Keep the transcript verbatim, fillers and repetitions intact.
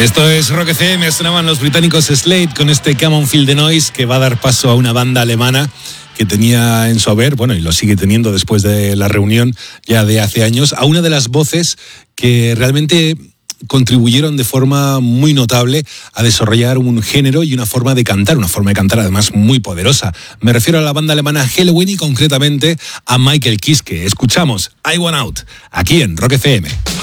Esto es Rock F M, sonaban los británicos Slade con este Come On Feel the Noise, que va a dar paso a una banda alemana que tenía en su haber, bueno, y lo sigue teniendo después de la reunión ya de hace años, a una de las voces que realmente contribuyeron de forma muy notable a desarrollar un género y una forma de cantar, una forma de cantar además muy poderosa. Me refiero a la banda alemana Helloween y concretamente a Michael Kiske. Escuchamos I Want Out, aquí en Rock F M.